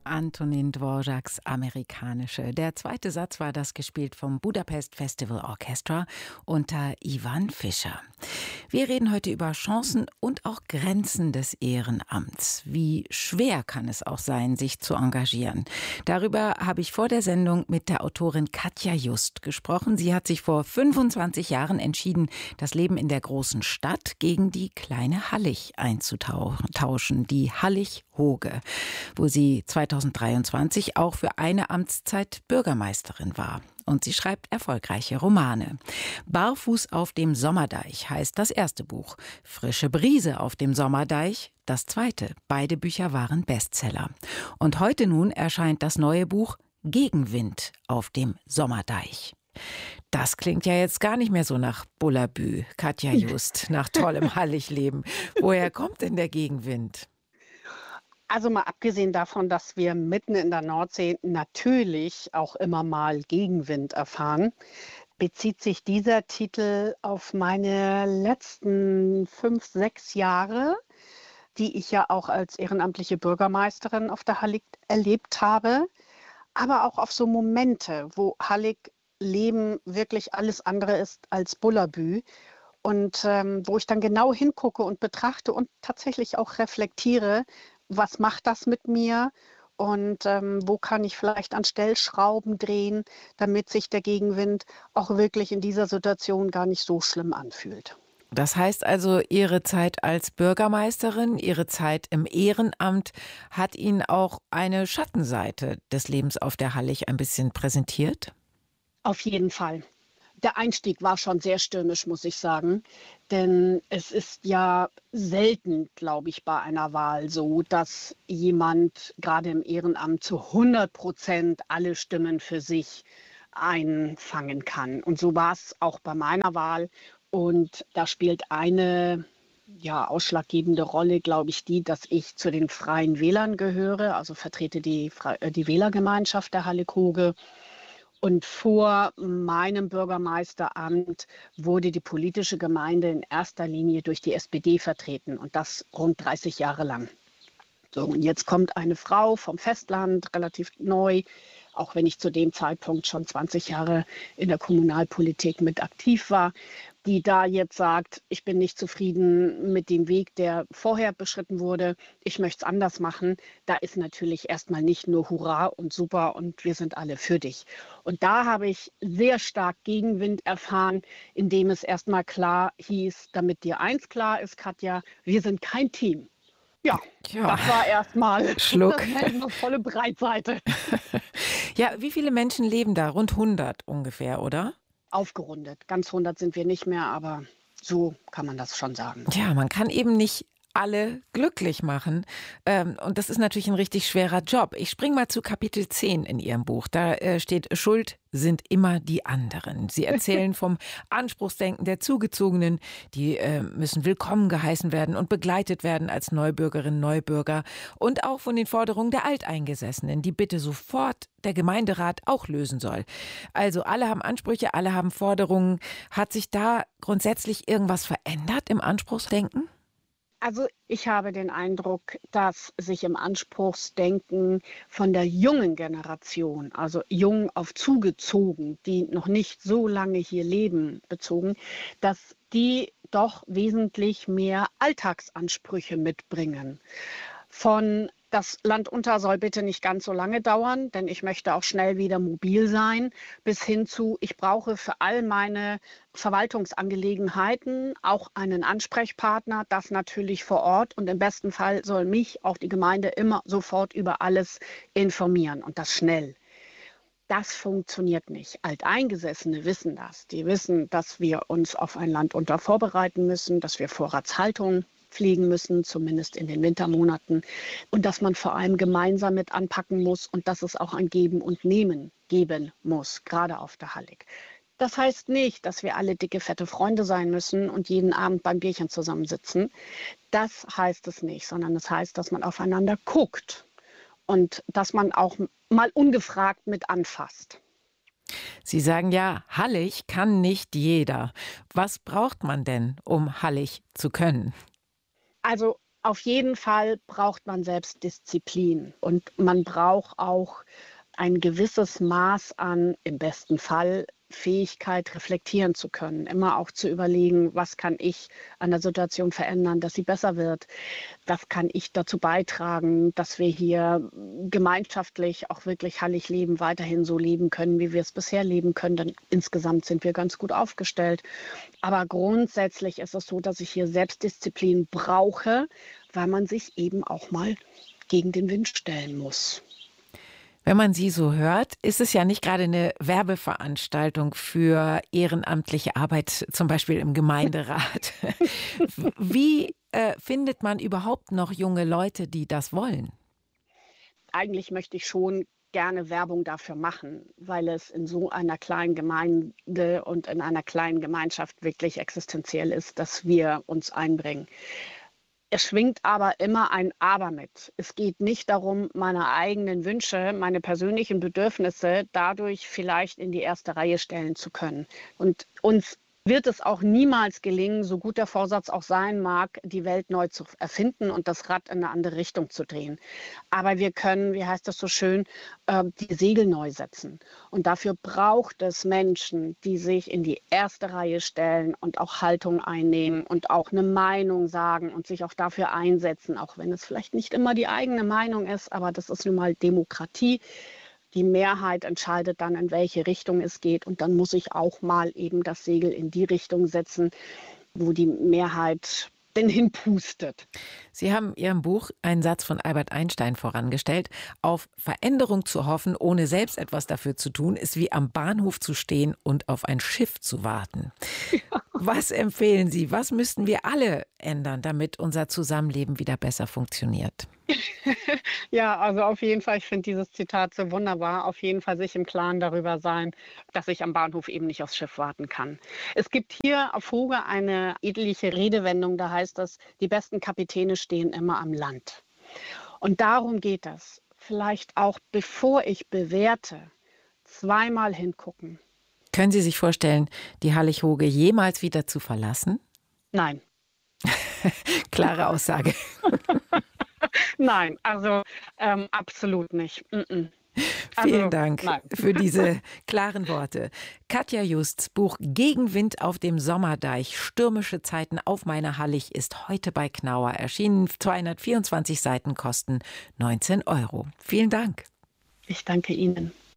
Antonin Dvořáks Amerikanische. Der zweite Satz war das gespielt vom Budapest Festival Orchestra unter Ivan Fischer. Wir reden heute über Chancen und auch Grenzen des Ehrenamts. Wie schwer kann es auch sein, sich zu engagieren? Darüber habe ich vor der Sendung mit der Autorin Katja Just gesprochen. Sie hat sich vor 25 Jahren entschieden, das Leben in der großen Stadt gegen die kleine Hallig einzutauschen, die Hallig-Hoge, wo sie 2023 auch für eine Amtszeit Bürgermeisterin war. Und sie schreibt erfolgreiche Romane. Barfuß auf dem Sommerdeich heißt das erste Buch. Frische Brise auf dem Sommerdeich das zweite. Beide Bücher waren Bestseller. Und heute nun erscheint das neue Buch Gegenwind auf dem Sommerdeich. Das klingt ja jetzt gar nicht mehr so nach Bullabü, Katja Just, nach tollem Halligleben. Woher kommt denn der Gegenwind? Also mal abgesehen davon, dass wir mitten in der Nordsee natürlich auch immer mal Gegenwind erfahren, bezieht sich dieser Titel auf meine letzten 5, 6 Jahre, die ich ja auch als ehrenamtliche Bürgermeisterin auf der Hallig erlebt habe, aber auch auf so Momente, wo Hallig-Leben wirklich alles andere ist als Bullabü. Und wo ich dann genau hingucke und betrachte und tatsächlich auch reflektiere, was macht das mit mir und wo kann ich vielleicht an Stellschrauben drehen, damit sich der Gegenwind auch wirklich in dieser Situation gar nicht so schlimm anfühlt. Das heißt also, Ihre Zeit als Bürgermeisterin, Ihre Zeit im Ehrenamt hat Ihnen auch eine Schattenseite des Lebens auf der Hallig ein bisschen präsentiert? Auf jeden Fall. Der Einstieg war schon sehr stürmisch, muss ich sagen. Denn es ist ja selten, glaube ich, bei einer Wahl so, dass jemand gerade im Ehrenamt zu 100% alle Stimmen für sich einfangen kann. Und so war es auch bei meiner Wahl. Und da spielt eine ausschlaggebende Rolle, glaube ich, die, dass ich zu den Freien Wählern gehöre, also vertrete die Wählergemeinschaft der Hallig-Hoge. Und vor meinem Bürgermeisteramt wurde die politische Gemeinde in erster Linie durch die SPD vertreten und das rund 30 Jahre lang. So, und jetzt kommt eine Frau vom Festland, relativ neu, auch wenn ich zu dem Zeitpunkt schon 20 Jahre in der Kommunalpolitik mit aktiv war, die da jetzt sagt, ich bin nicht zufrieden mit dem Weg, der vorher beschritten wurde, ich möchte es anders machen. Da ist natürlich erstmal nicht nur Hurra und super und wir sind alle für dich. Und da habe ich sehr stark Gegenwind erfahren, indem es erstmal klar hieß, damit dir eins klar ist, Katja, wir sind kein Team. Ja, das war erstmal Schluck. Eine volle Breitseite. Ja, wie viele Menschen leben da? Rund 100 ungefähr, oder? Aufgerundet. Ganz 100 sind wir nicht mehr, aber so kann man das schon sagen. Ja, man kann eben nicht alle glücklich machen. Und das ist natürlich ein richtig schwerer Job. Ich springe mal zu Kapitel 10 in Ihrem Buch. Da steht, Schuld sind immer die anderen. Sie erzählen vom Anspruchsdenken der Zugezogenen. Die müssen willkommen geheißen werden und begleitet werden als Neubürgerinnen, Neubürger. Und auch von den Forderungen der Alteingesessenen, die bitte sofort der Gemeinderat auch lösen soll. Also alle haben Ansprüche, alle haben Forderungen. Hat sich da grundsätzlich irgendwas verändert im Anspruchsdenken? Also ich habe den Eindruck, dass sich im Anspruchsdenken von der jungen Generation, also jung auf zugezogen, die noch nicht so lange hier leben, bezogen, dass die doch wesentlich mehr Alltagsansprüche mitbringen. Von das Land unter soll bitte nicht ganz so lange dauern, denn ich möchte auch schnell wieder mobil sein, bis hin zu, ich brauche für all meine Verwaltungsangelegenheiten auch einen Ansprechpartner, das natürlich vor Ort. Und im besten Fall soll mich auch die Gemeinde immer sofort über alles informieren und das schnell. Das funktioniert nicht. Alteingesessene wissen das. Die wissen, dass wir uns auf ein Land unter vorbereiten müssen, dass wir Vorratshaltung pflegen müssen, zumindest in den Wintermonaten. Und dass man vor allem gemeinsam mit anpacken muss und dass es auch ein Geben und Nehmen geben muss, gerade auf der Hallig. Das heißt nicht, dass wir alle dicke, fette Freunde sein müssen und jeden Abend beim Bierchen zusammensitzen. Das heißt es nicht, sondern es heißt, dass man aufeinander guckt und dass man auch mal ungefragt mit anfasst. Sie sagen ja, Hallig kann nicht jeder. Was braucht man denn, um Hallig zu können? Also Auf jeden Fall braucht man Selbstdisziplin und man braucht auch ein gewisses Maß an, im besten Fall, Fähigkeit, reflektieren zu können. Immer auch zu überlegen, was kann ich an der Situation verändern, dass sie besser wird. Was kann ich dazu beitragen, dass wir hier gemeinschaftlich auch wirklich hallig leben, weiterhin so leben können, wie wir es bisher leben können. Denn insgesamt sind wir ganz gut aufgestellt. Aber grundsätzlich ist es so, dass ich hier Selbstdisziplin brauche, weil man sich eben auch mal gegen den Wind stellen muss. Wenn man Sie so hört, ist es ja nicht gerade eine Werbeveranstaltung für ehrenamtliche Arbeit, zum Beispiel im Gemeinderat. Wie findet man überhaupt noch junge Leute, die das wollen? Eigentlich möchte ich schon gerne Werbung dafür machen, weil es in so einer kleinen Gemeinde und in einer kleinen Gemeinschaft wirklich existenziell ist, dass wir uns einbringen. Es schwingt aber immer ein Aber mit. Es geht nicht darum, meine eigenen Wünsche, meine persönlichen Bedürfnisse dadurch vielleicht in die erste Reihe stellen zu können. Und uns wird es auch niemals gelingen, so gut der Vorsatz auch sein mag, die Welt neu zu erfinden und das Rad in eine andere Richtung zu drehen. Aber wir können, wie heißt das so schön, die Segel neu setzen. Und dafür braucht es Menschen, die sich in die erste Reihe stellen und auch Haltung einnehmen und auch eine Meinung sagen und sich auch dafür einsetzen, auch wenn es vielleicht nicht immer die eigene Meinung ist, aber das ist nun mal Demokratie. Die Mehrheit entscheidet dann, in welche Richtung es geht. Und dann muss ich auch mal eben das Segel in die Richtung setzen, wo die Mehrheit denn hinpustet. Sie haben in Ihrem Buch einen Satz von Albert Einstein vorangestellt. Auf Veränderung zu hoffen, ohne selbst etwas dafür zu tun, ist wie am Bahnhof zu stehen und auf ein Schiff zu warten. Ja. Was empfehlen Sie? Was müssten wir alle ändern, damit unser Zusammenleben wieder besser funktioniert? Ja, also auf jeden Fall, ich finde dieses Zitat so wunderbar, auf jeden Fall sich im Klaren darüber sein, dass ich am Bahnhof eben nicht aufs Schiff warten kann. Es gibt hier auf Hoge eine edeliche Redewendung, da heißt es, die besten Kapitäne stehen immer am Land. Und darum geht es. Vielleicht auch, bevor ich bewerte, zweimal hingucken. Können Sie sich vorstellen, die Hallig-Hoge jemals wieder zu verlassen? Nein. Klare Aussage. Nein, also absolut nicht. Vielen Dank für diese klaren Worte. Katja Justs Buch Gegenwind auf dem Sommerdeich, stürmische Zeiten auf meiner Hallig ist heute bei Knauer erschienen. 224 Seiten kosten 19 €. Vielen Dank. Ich danke Ihnen.